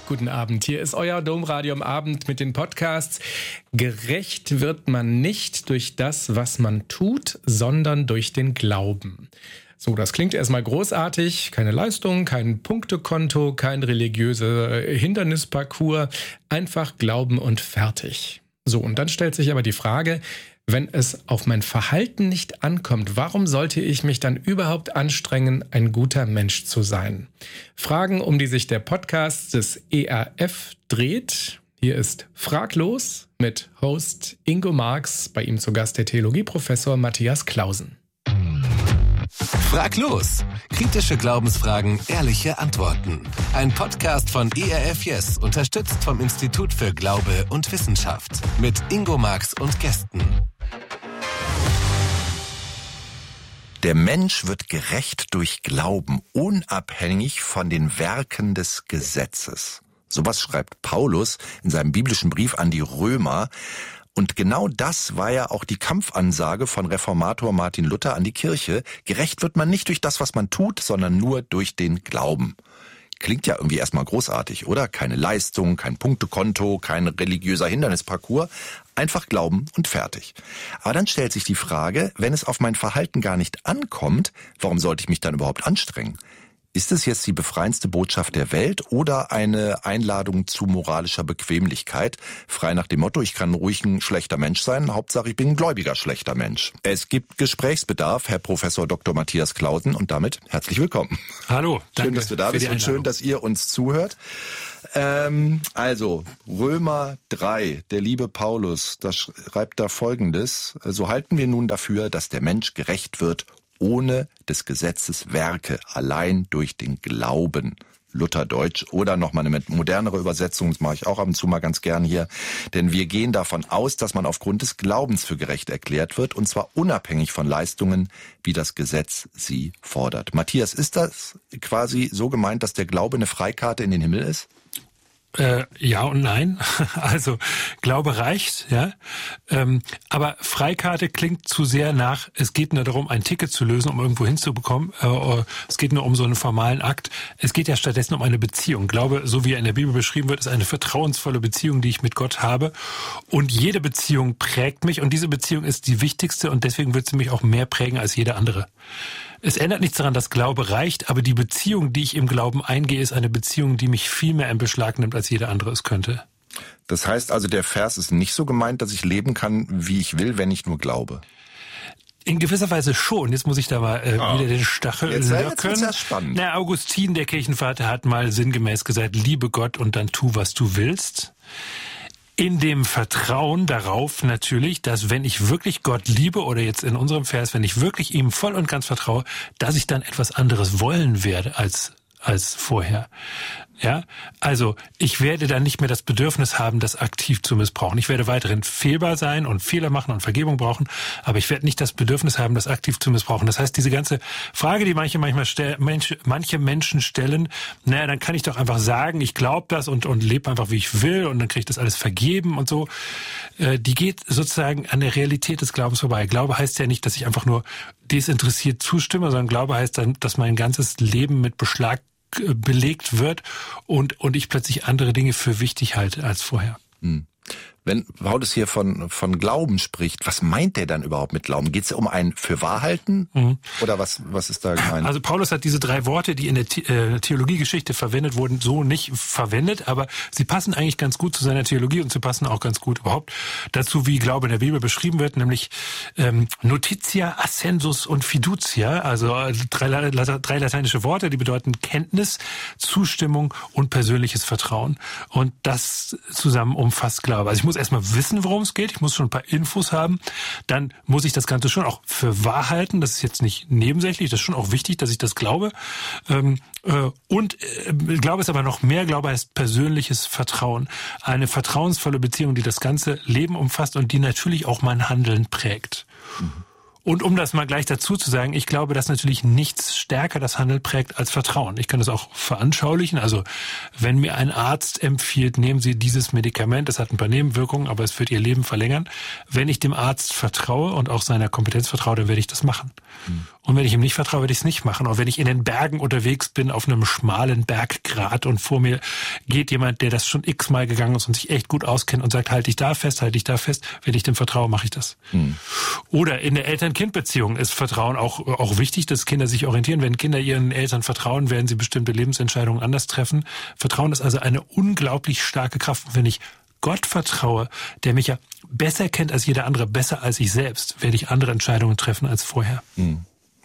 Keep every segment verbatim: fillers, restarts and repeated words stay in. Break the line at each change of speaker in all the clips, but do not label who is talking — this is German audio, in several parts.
Guten Abend, hier ist euer Domradio am Abend mit den Podcasts. Gerecht wird man nicht durch das, was man tut, sondern durch den Glauben. So, das klingt erstmal großartig. Keine Leistung, kein Punktekonto, kein religiöser Hindernisparcours. Einfach Glauben und fertig. So, und dann stellt sich aber die Frage, wenn es auf mein Verhalten nicht ankommt, warum sollte ich mich dann überhaupt anstrengen, ein guter Mensch zu sein? Fragen, um die sich der Podcast des E R F dreht. Hier ist Fraglos mit Host Ingo Marx, bei ihm zu Gast der Theologieprofessor Matthias Klausen.
Fraglos. Kritische Glaubensfragen, ehrliche Antworten. Ein Podcast von E R F Yes, unterstützt vom Institut für Glaube und Wissenschaft. Mit Ingo Marx und Gästen.
Der Mensch wird gerecht durch Glauben, unabhängig von den Werken des Gesetzes. Sowas schreibt Paulus in seinem biblischen Brief an die Römer. Und genau das war ja auch die Kampfansage von Reformator Martin Luther an die Kirche. Gerecht wird man nicht durch das, was man tut, sondern nur durch den Glauben. Klingt ja irgendwie erstmal großartig, oder? Keine Leistung, kein Punktekonto, kein religiöser Hindernisparcours. Einfach glauben und fertig. Aber dann stellt sich die Frage, wenn es auf mein Verhalten gar nicht ankommt, warum sollte ich mich dann überhaupt anstrengen? Ist es jetzt die befreiendste Botschaft der Welt oder eine Einladung zu moralischer Bequemlichkeit? Frei nach dem Motto, ich kann ruhig ein schlechter Mensch sein, Hauptsache ich bin ein gläubiger schlechter Mensch. Es gibt Gesprächsbedarf, Herr Professor Doktor Matthias Klausen, und damit herzlich willkommen.
Hallo, danke.
Schön, dass du da bist und schön, dass ihr uns zuhört. Ähm, also, Römer drei, der liebe Paulus, da schreibt da Folgendes: So halten wir nun dafür, dass der Mensch gerecht wird, ohne des Gesetzes Werke, allein durch den Glauben. Lutherdeutsch oder nochmal eine modernere Übersetzung, das mache ich auch ab und zu mal ganz gern hier. Denn wir gehen davon aus, dass man aufgrund des Glaubens für gerecht erklärt wird, und zwar unabhängig von Leistungen, wie das Gesetz sie fordert. Matthias, ist das quasi so gemeint, dass der Glaube eine Freikarte in den Himmel ist?
Äh, ja und nein. Also Glaube reicht, ja. Ähm, aber Freikarte klingt zu sehr nach, es geht nur darum, ein Ticket zu lösen, um irgendwo hinzubekommen. Äh, es geht nur um so einen formalen Akt. Es geht ja stattdessen um eine Beziehung. Glaube, so wie er in der Bibel beschrieben wird, ist eine vertrauensvolle Beziehung, die ich mit Gott habe. Und jede Beziehung prägt mich, und diese Beziehung ist die wichtigste, und deswegen wird sie mich auch mehr prägen als jede andere. Es ändert nichts daran, dass Glaube reicht, aber die Beziehung, die ich im Glauben eingehe, ist eine Beziehung, die mich viel mehr in Beschlag nimmt, als jede andere es könnte.
Das heißt also, der Vers ist nicht so gemeint, dass ich leben kann, wie ich will, wenn ich nur glaube.
In gewisser Weise schon. Jetzt muss ich da mal äh, oh. wieder den Stachel
jetzt,
löcken.
Jetzt wird's ja spannend.
Na, Augustin, der Kirchenvater, hat mal sinngemäß gesagt, liebe Gott und dann tu, was du willst. In dem Vertrauen darauf natürlich, dass wenn ich wirklich Gott liebe, oder jetzt in unserem Vers, wenn ich wirklich ihm voll und ganz vertraue, dass ich dann etwas anderes wollen werde als als vorher. Ja, also ich werde dann nicht mehr das Bedürfnis haben, das aktiv zu missbrauchen. Ich werde weiterhin fehlbar sein und Fehler machen und Vergebung brauchen, aber ich werde nicht das Bedürfnis haben, das aktiv zu missbrauchen. Das heißt, diese ganze Frage, die manche manchmal stell, manche, manche Menschen stellen, naja, dann kann ich doch einfach sagen, ich glaube das und und lebe einfach, wie ich will, und dann kriege ich das alles vergeben und so. Äh, die geht sozusagen an der Realität des Glaubens vorbei. Glaube heißt ja nicht, dass ich einfach nur desinteressiert zustimme, sondern Glaube heißt dann, dass mein ganzes Leben mit Beschlag belegt wird und und ich plötzlich andere Dinge für wichtig halte als vorher.
Hm. Wenn Paulus hier von von Glauben spricht, was meint der dann überhaupt mit Glauben? Geht es um ein Fürwahrhalten? Mhm. Oder was was ist da gemeint?
Also Paulus hat diese drei Worte, die in der The- Theologiegeschichte verwendet wurden, so nicht verwendet, aber sie passen eigentlich ganz gut zu seiner Theologie, und sie passen auch ganz gut überhaupt dazu, wie Glaube in der Bibel beschrieben wird, nämlich ähm, Notitia, Ascensus und Fiducia, also drei, drei lateinische Worte, die bedeuten Kenntnis, Zustimmung und persönliches Vertrauen. Und das zusammen umfasst Glaube. Also ich muss erstmal wissen, worum es geht. Ich muss schon ein paar Infos haben. Dann muss ich das Ganze schon auch für wahr halten. Das ist jetzt nicht nebensächlich. Das ist schon auch wichtig, dass ich das glaube. Ähm, äh, und äh, Glaube ist aber noch mehr. Glaube heißt persönliches Vertrauen. Eine vertrauensvolle Beziehung, die das ganze Leben umfasst und die natürlich auch mein Handeln prägt. Mhm. Und um das mal gleich dazu zu sagen, ich glaube, dass natürlich nichts stärker das Handeln prägt als Vertrauen. Ich kann das auch veranschaulichen. Also wenn mir ein Arzt empfiehlt, nehmen Sie dieses Medikament, das hat ein paar Nebenwirkungen, aber es wird Ihr Leben verlängern. Wenn ich dem Arzt vertraue und auch seiner Kompetenz vertraue, dann werde ich das machen. Mhm. Und wenn ich ihm nicht vertraue, werde ich es nicht machen. Und wenn ich in den Bergen unterwegs bin, auf einem schmalen Berggrat und vor mir geht jemand, der das schon x-mal gegangen ist und sich echt gut auskennt und sagt, halte ich da fest, halte ich da fest, wenn ich dem vertraue, mache ich das. Mhm. Oder in der Eltern-Kind-Beziehung ist Vertrauen auch, auch wichtig, dass Kinder sich orientieren. Wenn Kinder ihren Eltern vertrauen, werden sie bestimmte Lebensentscheidungen anders treffen. Vertrauen ist also eine unglaublich starke Kraft. Und wenn ich Gott vertraue, der mich ja besser kennt als jeder andere, besser als ich selbst, werde ich andere Entscheidungen treffen als vorher. Mhm.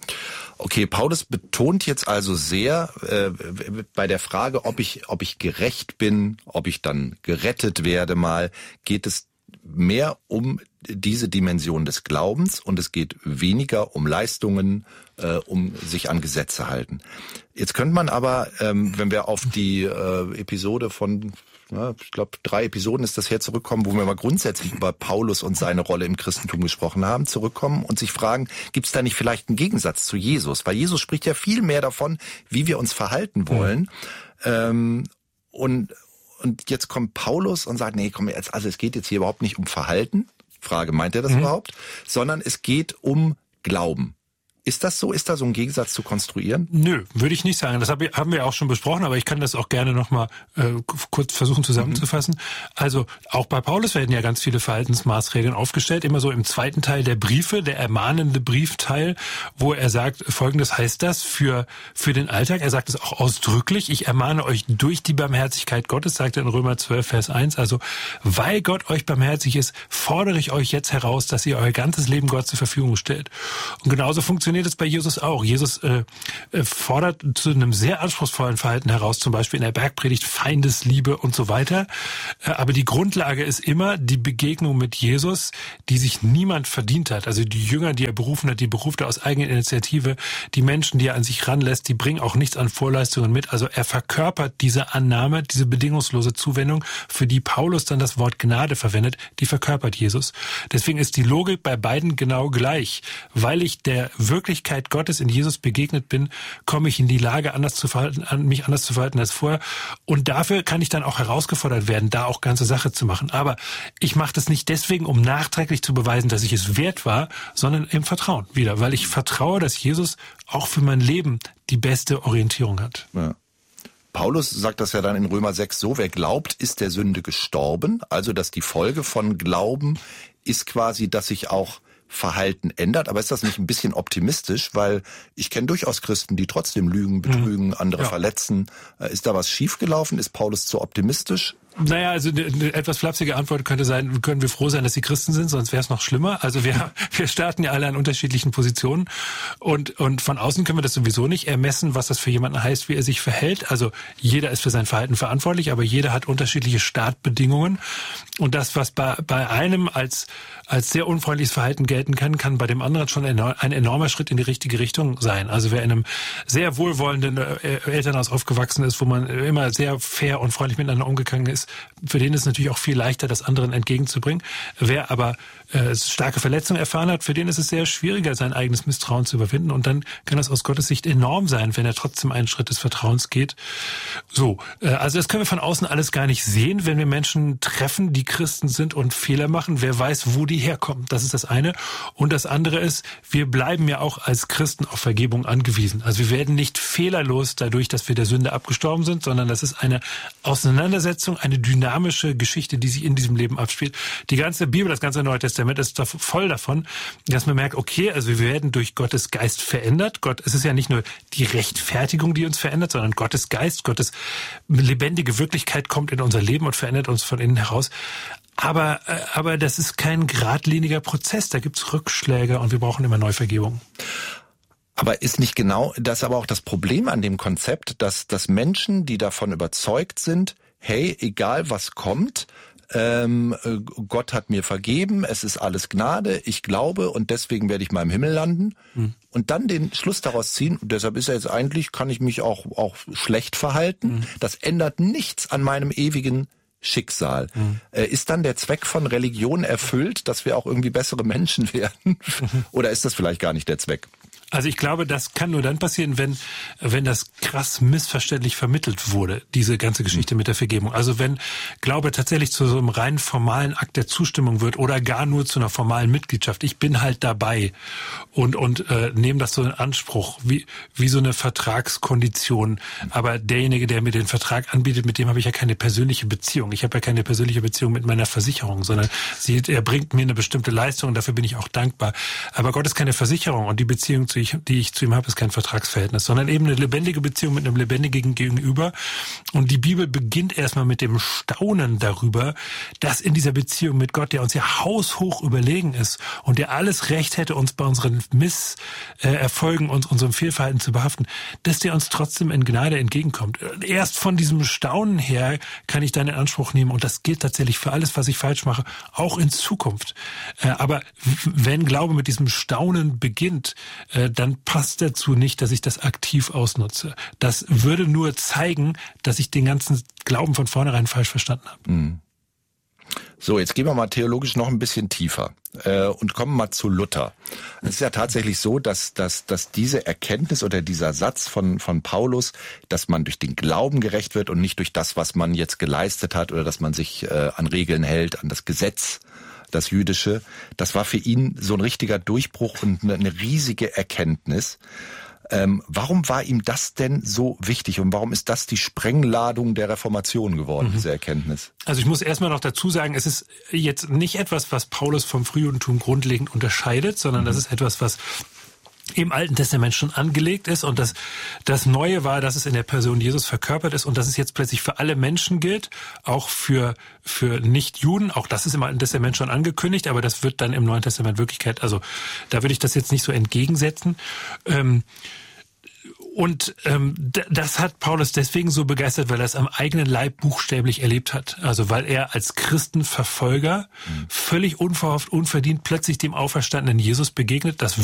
Okay, Paulus betont jetzt also sehr äh, bei der Frage, ob ich, ob ich gerecht bin, ob ich dann gerettet werde mal, geht es mehr um diese Dimension des Glaubens und es geht weniger um Leistungen, äh, um sich an Gesetze halten. Jetzt könnte man aber, ähm, wenn wir auf die äh, Episode von, ja, ich glaube drei Episoden ist das her, zurückkommen, wo wir mal grundsätzlich über Paulus und seine Rolle im Christentum gesprochen haben, zurückkommen und sich fragen, gibt es da nicht vielleicht einen Gegensatz zu Jesus? Weil Jesus spricht ja viel mehr davon, wie wir uns verhalten wollen. Mhm. Ähm, und Und jetzt kommt Paulus und sagt, nee, komm jetzt, also es geht jetzt hier überhaupt nicht um Verhalten. Frage, meint er das mhm. überhaupt? Sondern es geht um Glauben. Ist das so? Ist da so ein Gegensatz zu konstruieren?
Nö, würde ich nicht sagen. Das haben wir auch schon besprochen, aber ich kann das auch gerne nochmal äh, kurz versuchen zusammenzufassen. Mhm. Also auch bei Paulus werden ja ganz viele Verhaltensmaßregeln aufgestellt, immer so im zweiten Teil der Briefe, der ermahnende Briefteil, wo er sagt, Folgendes heißt das für für den Alltag. Er sagt es auch ausdrücklich, ich ermahne euch durch die Barmherzigkeit Gottes, sagt er in Römer zwölf, Vers eins. Also weil Gott euch barmherzig ist, fordere ich euch jetzt heraus, dass ihr euer ganzes Leben Gott zur Verfügung stellt. Und genauso funktioniert es bei Jesus auch. Jesus äh, fordert zu einem sehr anspruchsvollen Verhalten heraus, zum Beispiel in der Bergpredigt Feindesliebe und so weiter. Äh, aber die Grundlage ist immer die Begegnung mit Jesus, die sich niemand verdient hat. Also die Jünger, die er berufen hat, die beruft er aus eigener Initiative. Die Menschen, die er an sich ranlässt, die bringen auch nichts an Vorleistungen mit. Also er verkörpert diese Annahme, diese bedingungslose Zuwendung, für die Paulus dann das Wort Gnade verwendet, die verkörpert Jesus. Deswegen ist die Logik bei beiden genau gleich. Weil ich der Wirklichkeit Gottes in Jesus begegnet bin, komme ich in die Lage, anders zu verhalten, mich anders zu verhalten als vorher. Und dafür kann ich dann auch herausgefordert werden, da auch ganze Sache zu machen. Aber ich mache das nicht deswegen, um nachträglich zu beweisen, dass ich es wert war, sondern im Vertrauen wieder, weil ich vertraue, dass Jesus auch für mein Leben die beste Orientierung hat.
Ja. Paulus sagt das ja dann in Römer sechs so, wer glaubt, ist der Sünde gestorben. Also, dass die Folge von Glauben ist quasi, dass ich auch Verhalten ändert. Aber ist das nicht ein bisschen optimistisch? Weil ich kenne durchaus Christen, die trotzdem lügen, betrügen, andere ja. verletzen. Ist da was schiefgelaufen? Ist Paulus zu optimistisch?
Naja, also eine etwas flapsige Antwort könnte sein, können wir froh sein, dass sie Christen sind, sonst wäre es noch schlimmer. Also wir wir starten ja alle an unterschiedlichen Positionen und und von außen können wir das sowieso nicht ermessen, was das für jemanden heißt, wie er sich verhält. Also jeder ist für sein Verhalten verantwortlich, aber jeder hat unterschiedliche Startbedingungen. Und das, was bei bei einem als als sehr unfreundliches Verhalten gelten kann, kann bei dem anderen schon ein enormer Schritt in die richtige Richtung sein. Also wer in einem sehr wohlwollenden Elternhaus aufgewachsen ist, wo man immer sehr fair und freundlich miteinander umgegangen ist, für den ist es natürlich auch viel leichter, das anderen entgegenzubringen. Wer aber äh, starke Verletzungen erfahren hat, für den ist es sehr schwieriger, sein eigenes Misstrauen zu überwinden. Und dann kann das aus Gottes Sicht enorm sein, wenn er trotzdem einen Schritt des Vertrauens geht. So, äh, also das können wir von außen alles gar nicht sehen, wenn wir Menschen treffen, die Christen sind und Fehler machen. Wer weiß, wo die herkommen. Das ist das eine. Und das andere ist, wir bleiben ja auch als Christen auf Vergebung angewiesen. Also wir werden nicht fehlerlos dadurch, dass wir der Sünde abgestorben sind, sondern das ist eine Auseinandersetzung, eine dynamische Geschichte, die sich in diesem Leben abspielt. Die ganze Bibel, das ganze Neue Testament ist da voll davon, dass man merkt, okay, also wir werden durch Gottes Geist verändert. Gott, es ist ja nicht nur die Rechtfertigung, die uns verändert, sondern Gottes Geist, Gottes lebendige Wirklichkeit kommt in unser Leben und verändert uns von innen heraus. Aber, aber das ist kein geradliniger Prozess. Da gibt's Rückschläge und wir brauchen immer Neuvergebung.
Aber ist nicht genau das aber auch das Problem an dem Konzept, dass, dass Menschen, die davon überzeugt sind, hey, egal was kommt, ähm, Gott hat mir vergeben, es ist alles Gnade, ich glaube und deswegen werde ich mal im Himmel landen hm. und dann den Schluss daraus ziehen, und deshalb ist er jetzt eigentlich, kann ich mich auch, auch schlecht verhalten, hm. das ändert nichts an meinem ewigen Schicksal. Mhm. Äh, ist dann der Zweck von Religion erfüllt, dass wir auch irgendwie bessere Menschen werden? Mhm. Oder ist das vielleicht gar nicht der Zweck?
Also ich glaube, das kann nur dann passieren, wenn wenn das krass missverständlich vermittelt wurde, diese ganze Geschichte mit der Vergebung. Also wenn Glaube tatsächlich zu so einem rein formalen Akt der Zustimmung wird oder gar nur zu einer formalen Mitgliedschaft. Ich bin halt dabei und und äh, nehme das so in Anspruch, wie wie so eine Vertragskondition. Aber derjenige, der mir den Vertrag anbietet, mit dem habe ich ja keine persönliche Beziehung. Ich habe ja keine persönliche Beziehung mit meiner Versicherung, sondern sie, er bringt mir eine bestimmte Leistung und dafür bin ich auch dankbar. Aber Gott ist keine Versicherung und die Beziehung zu Ich, die ich zu ihm habe, ist kein Vertragsverhältnis, sondern eben eine lebendige Beziehung mit einem lebendigen Gegenüber. Und die Bibel beginnt erstmal mit dem Staunen darüber, dass in dieser Beziehung mit Gott, der uns ja haushoch überlegen ist und der alles Recht hätte, uns bei unseren Misserfolgen und unserem Fehlverhalten zu behaften, dass der uns trotzdem in Gnade entgegenkommt. Erst von diesem Staunen her kann ich dann in Anspruch nehmen, und das gilt tatsächlich für alles, was ich falsch mache, auch in Zukunft. Aber wenn Glaube mit diesem Staunen beginnt, dann passt dazu nicht, dass ich das aktiv ausnutze. Das würde nur zeigen, dass ich den ganzen Glauben von vornherein falsch verstanden habe.
So, jetzt gehen wir mal theologisch noch ein bisschen tiefer äh, und kommen mal zu Luther. Es ist ja tatsächlich so, dass, dass, dass diese Erkenntnis oder dieser Satz von, von Paulus, dass man durch den Glauben gerecht wird und nicht durch das, was man jetzt geleistet hat oder dass man sich äh, an Regeln hält, an das Gesetz, das Jüdische, das war für ihn so ein richtiger Durchbruch und eine riesige Erkenntnis. Ähm, warum war ihm das denn so wichtig und warum ist das die Sprengladung der Reformation geworden, mhm. diese Erkenntnis?
Also ich muss erstmal noch dazu sagen, es ist jetzt nicht etwas, was Paulus vom Frühjudentum grundlegend unterscheidet, sondern mhm. das ist etwas, was im Alten Testament schon angelegt ist, und das das Neue war, dass es in der Person Jesus verkörpert ist und dass es jetzt plötzlich für alle Menschen gilt, auch für für Nicht-Juden. Auch das ist im Alten Testament schon angekündigt, aber das wird dann im Neuen Testament Wirklichkeit. Also da würde ich das jetzt nicht so entgegensetzen. Ähm, Und ähm, d- das hat Paulus deswegen so begeistert, weil er es am eigenen Leib buchstäblich erlebt hat. Also weil er als Christenverfolger mhm. völlig unverhofft, unverdient plötzlich dem auferstandenen Jesus begegnet. Das